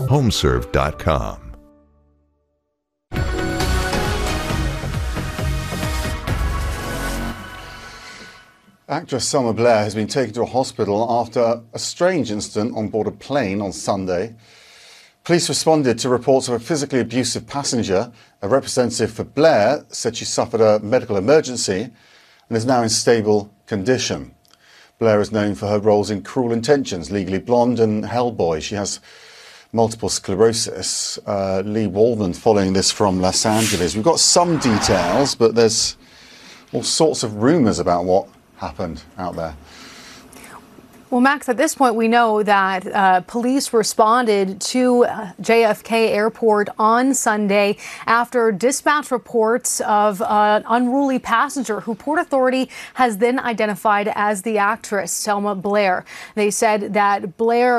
Homeserve.com. Actress Selma Blair has been taken to a hospital after a strange incident on board a plane on Sunday. Police responded to reports of a physically abusive passenger. A representative for Blair said she suffered a medical emergency and is now in stable condition. Blair is known for her roles in Cruel Intentions, Legally Blonde and Hellboy. She has multiple sclerosis. Lee Walden following this from Los Angeles. We've got some details, but there's all sorts of rumours about what happened out there. Well, Max, at this point, we know that police responded to JFK Airport on Sunday after dispatch reports of an unruly passenger who Port Authority has then identified as the actress, Selma Blair. They said that Blair